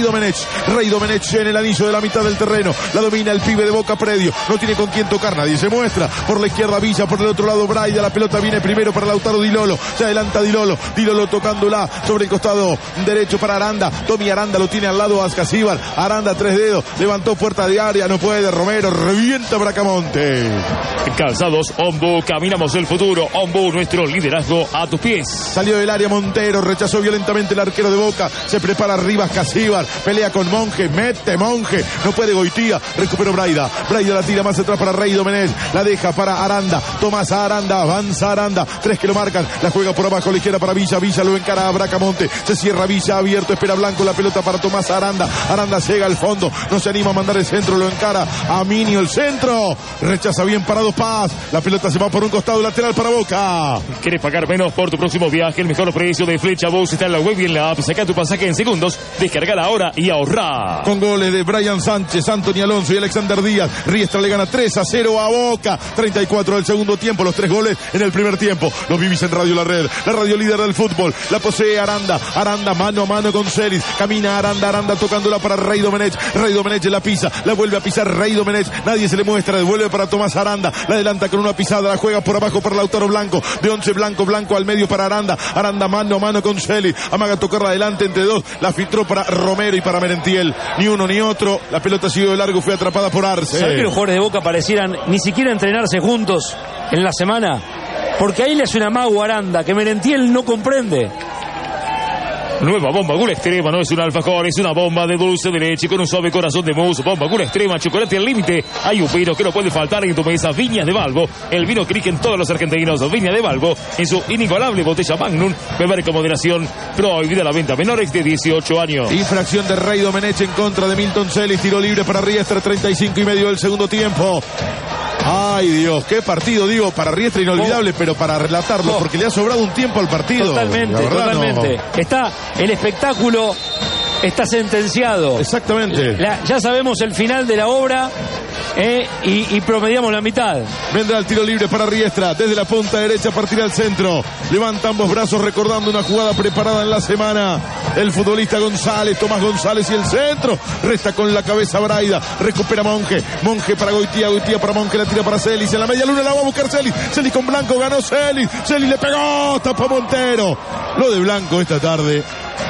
Rey Domenech en el anillo de la mitad del terreno. La domina el pibe de Boca Predio. No tiene con quién tocar, nadie se muestra. Por la izquierda Villa, por el otro lado Braida. La pelota viene primero para Lautaro Di Lolo. Se adelanta Di Lolo tocándola sobre el costado derecho para Aranda. Tommy Aranda lo tiene al lado Ascasíbar. Aranda 3 dedos. Levantó puerta de área. No puede. Romero revienta Bracamonte. Calzados Ombu, caminamos el futuro. Ombu, nuestro liderazgo a tus pies. Salió del área Montero, rechazó violentamente el arquero de Boca. Se prepara arriba Ascasíbar. Pelea con Monje, mete Monje. No puede Goitía. Recuperó Braida. Braida la tira más atrás para Rey Domenech. La deja para Aranda. Tomás Aranda. Avanza Aranda. 3 que lo marcan. La juega por abajo a la izquierda para Villa. Villa lo encara a Bracamonte. Se cierra Villa abierto. Espera Blanco. La pelota para Tomás Aranda. Aranda llega al fondo. No se anima a mandar el centro. Lo encara a Minio. El centro. Rechaza bien parado Paz. La pelota se va por un costado lateral para Boca. ¿Quieres pagar menos por tu próximo viaje? El mejor precio de Flecha Bus está en la web y en la app. Saca tu pasaje en segundos. Descargala ahora y ahorrá. Con goles de Brian Sánchez, Anthony Alonso y Alexander Díaz. Riestra le gana 3-0 a Boca. 34 del segundo tiempo. Los 3 goles en el primer tiempo. Los vivís en Radio La Red. La radio líder del fútbol. La posee Aranda. Aranda mano a mano con Celis. Camina Aranda. Aranda tocándola para Rey Domenech. Rey Domenech la pisa. La vuelve a pisar Rey Domenech. Nadie se le muestra. Devuelve para Tomás Aranda. La adelanta con una pisada. La juega por abajo para Lautaro Blanco. De 11 Blanco al medio para Aranda. Aranda mano a mano con Celis. Amaga a tocarla adelante entre 2. La filtró para Romero y para Merentiel. Ni uno ni otro. La pelota siguió de largo. Fue atrapada por Arce. ¿Sabes que los jugadores de Boca parecieran ni siquiera entrenarse juntos en la semana? Porque ahí le hace una mago a Aranda que Merentiel no comprende. Nueva bomba Gula Extrema, no es un alfajor, es una bomba de dulce de leche con un suave corazón de mousse. Bomba Gula Extrema, chocolate al límite. Hay un vino que no puede faltar en tu mesa, Viñas de Valvo. El vino que eligen todos los argentinos, Viñas de Valvo, en su inigualable botella Magnum. Beber con moderación, prohibida la venta a menores de 18 años. Infracción de Rey Domenech en contra de Milton Celis. Tiro libre para Riestra, 35 y medio del segundo tiempo. Ay Dios, qué partido, digo, para Riestra inolvidable, pero para relatarlo, porque le ha sobrado un tiempo al partido. Totalmente. No. Está el espectáculo, está sentenciado. Exactamente. Ya sabemos el final de la obra. Y promediamos la mitad. Vendrá el tiro libre para Riestra. Desde la punta derecha partirá al centro. Levanta ambos brazos recordando una jugada preparada en la semana. El futbolista González, Tomás González y el centro. Resta con la cabeza Braida. Recupera Monje. Monje para Goitía. Goitía para Monje. La tira para Celis. En la media luna la va a buscar Celis. Celis con Blanco. Ganó Celis. Celis le pegó. Tapó Montero. Lo de Blanco esta tarde.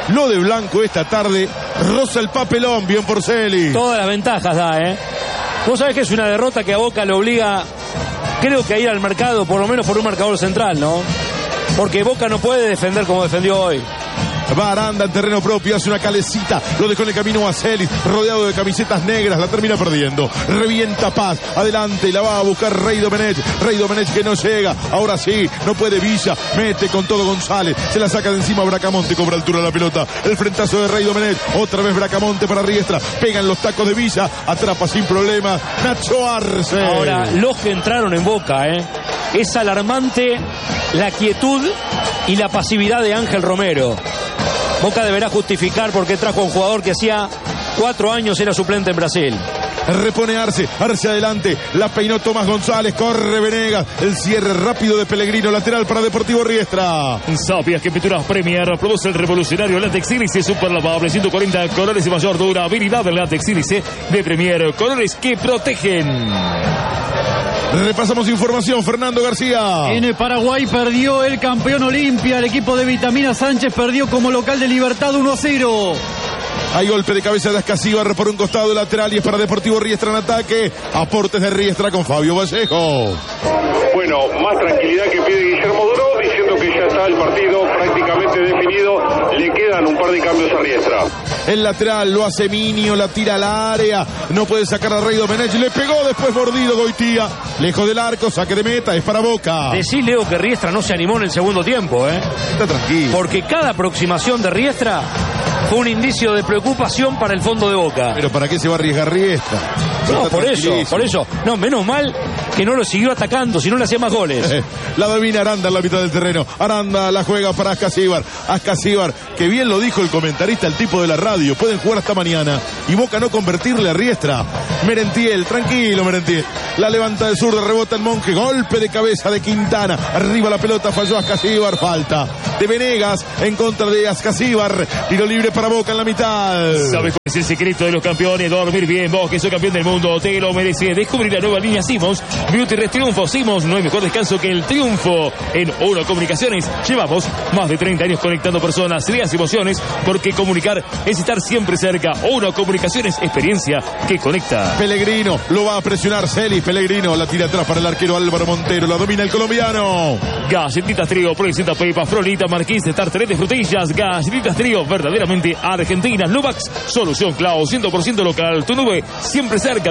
Roza el papelón. Bien por Celis. Todas las ventajas da, Vos sabés que es una derrota que a Boca le obliga, creo que a ir al mercado, por lo menos por un marcador central, ¿no? Porque Boca no puede defender como defendió hoy. Va Aranda en terreno propio, hace una calecita, lo dejó en el camino a Celis, rodeado de camisetas negras, la termina perdiendo. Revienta Paz, adelante, la va a buscar Rey Domenech que no llega, ahora sí, no puede Villa, mete con todo González, se la saca de encima Bracamonte, cobra altura la pelota, el frentazo de Rey Domenech, otra vez Bracamonte para Riestra, pegan los tacos de Villa, atrapa sin problema Nacho Arce. Ahora, los que entraron en Boca, es alarmante la quietud y la pasividad de Ángel Romero. Boca deberá justificar por qué trajo a un jugador que hacía 4 años era suplente en Brasil. Repone Arce adelante, la peinó Tomás González, corre Venegas, el cierre rápido de Pellegrino, lateral para Deportivo Riestra. ¿Sabías que Pinturas Premier produce el revolucionario látex sílice super lavable, 140 colores y mayor durabilidad del látex sílice de Premier, colores que protegen? Repasamos información, Fernando García. En el Paraguay perdió el campeón Olimpia, el equipo de Vitamina Sánchez perdió como local de Libertad 1-0. Hay golpe de cabeza de Ascasíbar por un costado lateral y es para Deportivo Riestra en ataque. Aportes de Riestra con Fabio Vallejo. Bueno, más tranquilidad que pide Guillermo Duró, diciendo que ya está el partido prácticamente definido. Le quedan un par de cambios a Riestra. El lateral lo hace Minio, la tira al área. No puede sacar a Rey Domenech. Le pegó después mordido Goitía. Lejos del arco, saque de meta, es para Boca. Decí, Leo, que Riestra no se animó en el segundo tiempo, Está tranquilo. Porque cada aproximación de Riestra fue un indicio de preocupación para el fondo de Boca. Pero ¿para qué se va a arriesgar Riestra? No, por eso. No, menos mal que no lo siguió atacando, si no le hacía más goles. La domina Aranda en la mitad del terreno. Aranda la juega para Ascasíbar. Ascasíbar, que bien lo dijo el comentarista, el tipo de la radio. Pueden jugar hasta mañana. y Boca no convertirle a Riestra. Merentiel, tranquilo Merentiel. La levanta de zurda, rebota el Monje. Golpe de cabeza de Quintana. Arriba la pelota, falló Ascasíbar. Falta de Venegas en contra de Ascasíbar. Tiro libre para Boca en la mitad. ¿Sabes cuál es el secreto de los campeones? Dormir bien. Vos que sos campeón del mundo, te lo mereces. Descubrir la nueva línea Simons. Beauty Rest Triunfo Simons. No hay mejor descanso que el triunfo. En Uno Comunicaciones llevamos más de 30 años conectando personas, ideas y emociones, porque comunicar es estar siempre cerca. Uno Comunicaciones, experiencia que conecta. Pellegrino lo va a presionar Celis. Pellegrino la tira atrás para el arquero Álvaro Montero. La domina el colombiano. Galletitas Trío, presenta Pepa, Florita, Marquís, Tartaret de frutillas. Galletitas Trío, verdaderamente argentinas. Nuvax, solución Clau, 100% local. Tu nube siempre cerca.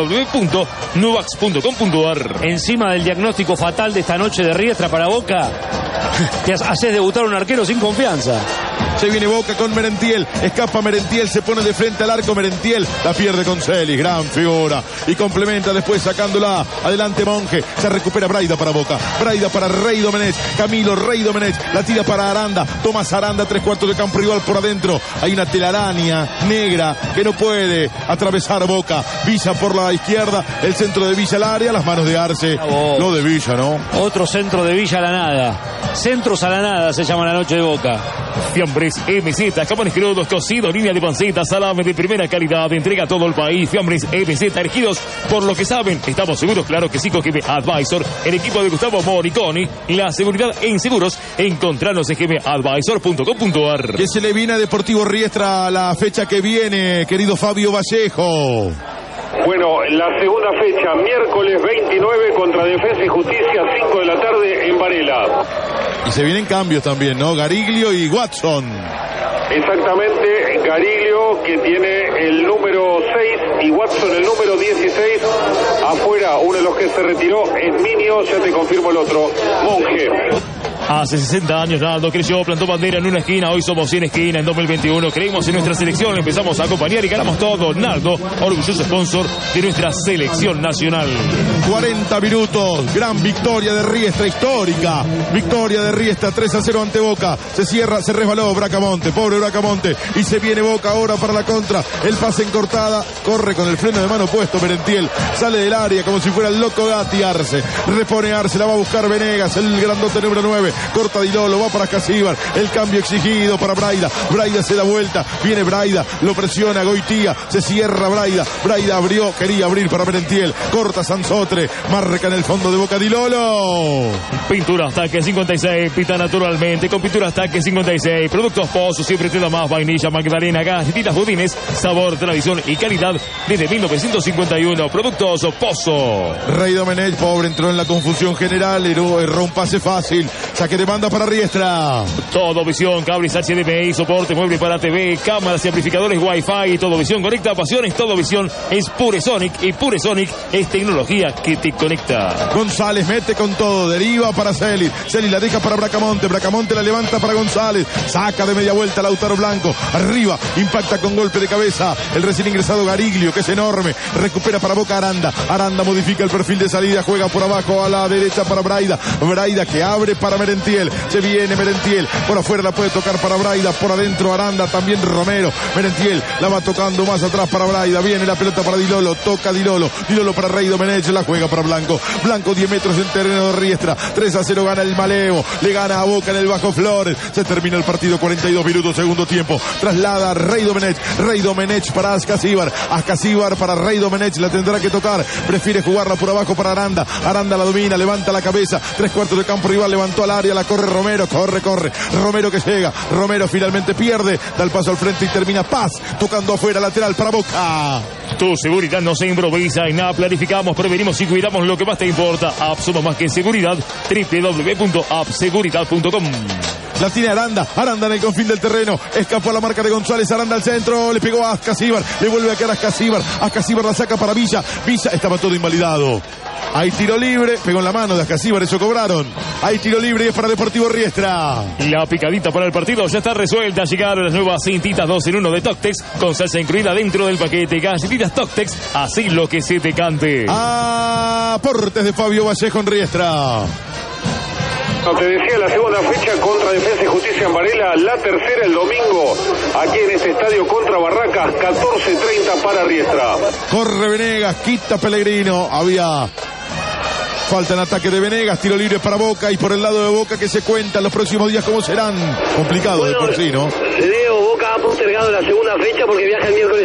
www.nuvax.com.ar. Encima del diagnóstico fatal de esta noche de Riestra para Boca, te haces debutar un arquero sin confianza. Se viene Boca con Merentiel. Escapa Merentiel, se pone de frente al arco. Merentiel la pierde con Celis. Gran figura. Y complementa después sacándola. Adelante Monje. Se recupera Braida para Boca. Braida para Rey Domenech. Camilo Rey Domenech. La tira para Aranda. Tomás Aranda, 3/4 de campo rival por adentro. Hay una telaraña negra que no puede atravesar Boca. Villa por la izquierda. El centro de Villa al área. Las manos de Arce. Lo de Villa, ¿no? Otro centro de Villa a la nada. Centros a la nada se llama la noche de Boca. Fiambres MZ, jamones crudos, cocido, línea de panceta, salame de primera calidad, entrega a todo el país. Fiambres MZ, elegidos por lo que saben. Estamos seguros, claro que sí, con GM Advisor, el equipo de Gustavo Moriconi. La seguridad en seguros, encontrarnos en gmadvisor.com.ar. Que se le viene a Deportivo Riestra la fecha que viene, querido Fabio Vallejo. Bueno, la segunda fecha, miércoles 29 contra Defensa y Justicia, 5 de la tarde en Varela. Y se vienen cambios también, ¿no? Gariglio y Watson. Exactamente, Gariglio que tiene el número 6 y Watson el número 16. Afuera, uno de los que se retiró es Minio, ya te confirmo el otro, Monje. Hace 60 años Naldo creció, plantó bandera en una esquina, hoy somos 100 esquinas. En 2021 creímos en nuestra selección, empezamos a acompañar y ganamos todo. Naldo, orgulloso sponsor de nuestra selección nacional. 40 minutos, gran victoria de Riestra, histórica victoria de Riestra, 3-0 ante Boca. Se cierra, se resbaló Bracamonte, pobre Bracamonte, y se viene Boca ahora para la contra. El pase en cortada, corre con el freno de mano puesto Merentiel, sale del área como si fuera el loco Gatti. Arce, repone Arce, la va a buscar Venegas, el grandote número 9. Corta Di Lolo, va para Ascasíbar. El cambio exigido para Braida. Braida se da vuelta. Viene Braida, lo presiona Goitía. Se cierra Braida. Braida abrió, quería abrir para Merentiel. Corta Sansotre. Marca en el fondo de Boca Di Lolo. Pintura Ataque 56, pita naturalmente con Pintura Ataque 56. Productos Pozo, siempre te da más. Vainilla, Magdalena, galletitas, budines, sabor, tradición y calidad desde 1951. Productos Pozo. Rey Domenech, pobre, entró en la confusión general. Erró un pase fácil. Saque de banda para Riestra. Todo Visión, cables HDMI, soporte, mueble para TV, cámaras y amplificadores Wi-Fi. Todo Visión conecta pasiones. Todo Visión es Puresonic y Puresonic es tecnología que te conecta. González mete con todo, deriva para Celis. Celis la deja para Bracamonte. Bracamonte la levanta para González. Saca de media vuelta Lautaro Blanco. Arriba, impacta con golpe de cabeza el recién ingresado Gariglio, que es enorme. Recupera para Boca Aranda. Aranda modifica el perfil de salida. Juega por abajo a la derecha para Braida. Braida que abre para Merentiel. Se viene Merentiel. Por afuera la puede tocar para Braida. Por adentro Aranda. También Romero. Merentiel la va tocando más atrás para Braida. Viene la pelota para Di Lolo. Toca Di Lolo. Di Lolo para Rey Domenech. La juega para Blanco. Blanco 10 metros en terreno de Riestra. 3-0 gana el Malevo. Le gana a Boca en el Bajo Flores. Se termina el partido. 42 minutos segundo tiempo. Traslada Rey Domenech. Rey Domenech para Ascasíbar. Ascasíbar para Rey Domenech. La tendrá que tocar. Prefiere jugarla por abajo para Aranda. Aranda la domina. Levanta la cabeza. 3/4 de campo rival. Levantó al área. La corre Romero. Corre. Romero que llega. Romero finalmente pierde. Da el paso al frente y termina Paz. Tocando afuera. Lateral para Boca. Tu seguridad no se improvisa. En nada planificamos, prevenimos y cuidamos lo que más te importa. App, somos más que seguridad. www.appseguridad.com. La tiene Aranda. Aranda en el confín del terreno. Escapó a la marca de González. Aranda al centro. Le pegó a Ascasíbar. Le vuelve a quedar a Ascasíbar. Ascasíbar la saca para Villa. Villa estaba todo invalidado. Hay tiro libre. Pegó en la mano de Ascasíbar. Eso cobraron. Hay tiro libre y es para Deportivo Riestra. La picadita para el partido ya está resuelta. Llegaron las nuevas cintitas 2 en 1 de Toctex. Con salsa incluida dentro del paquete. Galletitas Toctex. Así lo que se te cante. Aportes de Fabio Vallejo en Riestra. Te decía la segunda fecha contra Defensa y Justicia en Varela, la tercera el domingo, aquí en este estadio contra Barracas, 14:30 para Riestra. Corre Venegas, quita Pellegrino, había falta en ataque de Venegas, tiro libre para Boca y por el lado de Boca que se cuentan los próximos días cómo serán. Complicado de por sí, ¿no? Leo, Boca ha postergado la segunda fecha porque viaja el miércoles